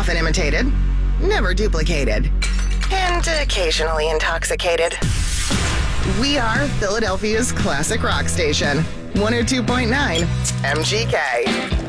Often imitated, never duplicated, and occasionally intoxicated. We are Philadelphia's classic rock station, 102.9 MGK.